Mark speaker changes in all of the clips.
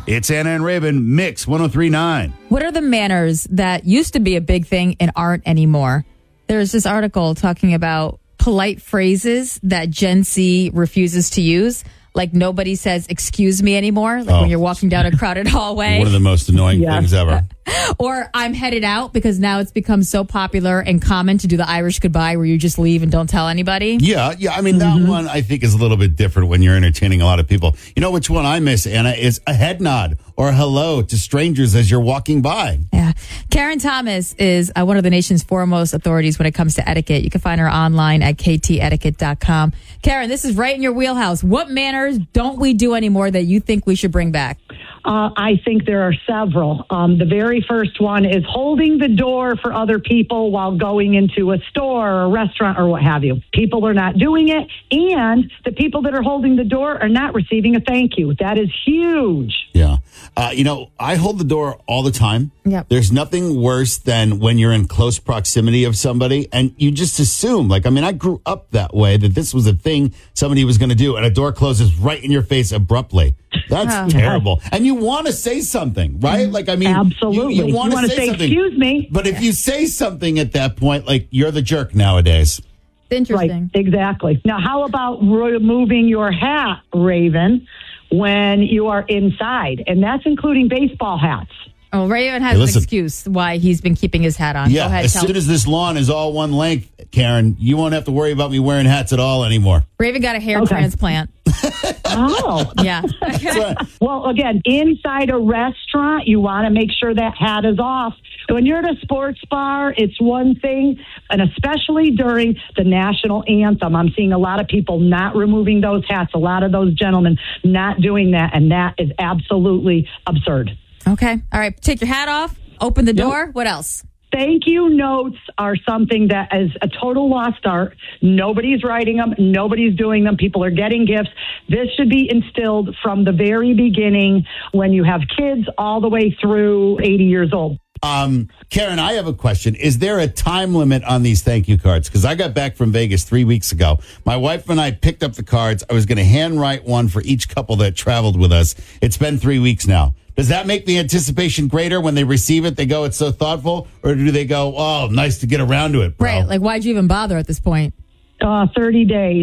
Speaker 1: It's Anna and Raven, Mix 103.9.
Speaker 2: What are the manners that used to be a big thing and aren't anymore? There's this article talking about polite phrases that Gen Z refuses to use. Like nobody says excuse me anymore, like when you're walking down a crowded hallway.
Speaker 1: One of the most annoying things ever.
Speaker 2: Or I'm headed out, because now it's become so popular and common to do the Irish goodbye where you just leave and don't tell anybody.
Speaker 1: Yeah. I mean, that one I think is a little bit different when you're entertaining a lot of people. You know which one I miss, Anna, is a head nod or a hello to strangers as you're walking by.
Speaker 2: Yeah. Karen Thomas is one of the nation's foremost authorities when it comes to etiquette. You can find her online at ktetiquette.com. Karen, this is right in your wheelhouse. What manners don't we do anymore that you think we should bring back?
Speaker 3: I think there are several. The very first one is holding the door for other people while going into a store or a restaurant or what have you. People are not doing it, and the people that are holding the door are not receiving a thank you. That is huge.
Speaker 1: Yeah. I hold the door all the time.
Speaker 2: Yep.
Speaker 1: There's nothing worse than when you're in close proximity of somebody and you just assume, I grew up that way, that this was a thing somebody was going to do, and a door closes right in your face abruptly. That's terrible. And you want to say something, right?
Speaker 3: Absolutely.
Speaker 1: You want to say something.
Speaker 3: Excuse me.
Speaker 1: But if you say something at that point, you're the jerk nowadays.
Speaker 2: Interesting.
Speaker 3: Right, exactly. Now, how about removing your hat, Raven, when you are inside? And that's including baseball hats.
Speaker 2: Oh, Raven has an excuse why he's been keeping his hat on.
Speaker 1: Yeah,
Speaker 2: Go ahead,
Speaker 1: as soon as this lawn is all one length, Karen, you won't have to worry about me wearing hats at all anymore.
Speaker 2: Raven got a hair transplant.
Speaker 3: Oh.
Speaker 2: Yeah.
Speaker 3: Well, again, inside a restaurant, you want to make sure that hat is off. When you're at a sports bar, it's one thing, and especially during the national anthem, I'm seeing a lot of people not removing those hats, a lot of those gentlemen not doing that, and that is absolutely absurd.
Speaker 2: Okay. All right. Take your hat off. Open the door. What else?
Speaker 3: Thank you notes are something that is a total lost art. Nobody's writing them. Nobody's doing them. People are getting gifts. This should be instilled from the very beginning when you have kids all the way through 80 years old.
Speaker 1: Karen, I have a question. Is there a time limit on these thank you cards? Because I got back from Vegas 3 weeks ago. My wife and I picked up the cards. I was going to handwrite one for each couple that traveled with us. It's been 3 weeks now. Does that make the anticipation greater when they receive it? They go, it's so thoughtful? Or do they go, oh, nice to get around to it, bro?
Speaker 2: Right. Why'd you even bother at this point?
Speaker 3: 30 days.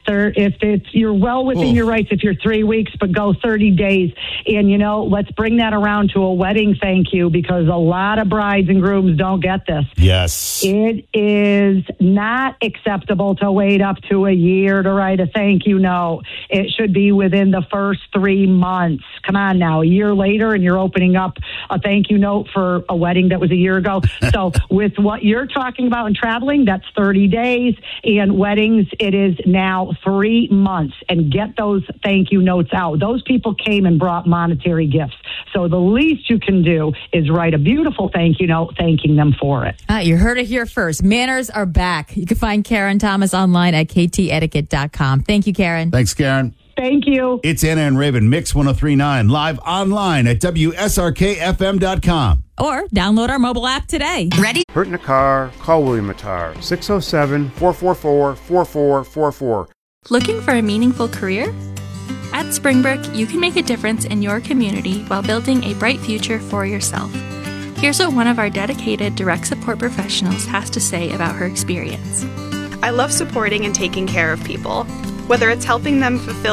Speaker 3: If you're well within your rights, if you're 3 weeks, but go 30 days. And, let's bring that around to a wedding thank you, because a lot of brides and grooms don't get this.
Speaker 1: Yes.
Speaker 3: It is not acceptable to wait up to a year to write a thank you note. It should be within the first 3 months. Come on now, a year later and you're opening up a thank you note for a wedding that was a year ago. So with what you're talking about in traveling, that's 30 days. And weddings, it is now 3 months, and get those thank you notes out. Those people came and brought monetary gifts. So the least you can do is write a beautiful thank you note thanking them for it.
Speaker 2: You heard it here first. Manners are back. You can find Karen Thomas online at ktetiquette.com. Thank you, Karen.
Speaker 1: Thanks, Karen.
Speaker 3: Thank you.
Speaker 1: It's Anna and Raven, Mix 103.9, live online at WSRKFM.com.
Speaker 2: Or download our mobile app today.
Speaker 4: Ready?
Speaker 5: Hurt in a car? Call William Attar, 607-444-4444.
Speaker 4: Looking for a meaningful career? At Springbrook, you can make a difference in your community while building a bright future for yourself. Here's what one of our dedicated direct support professionals has to say about her experience.
Speaker 6: I love supporting and taking care of people, whether it's helping them fulfill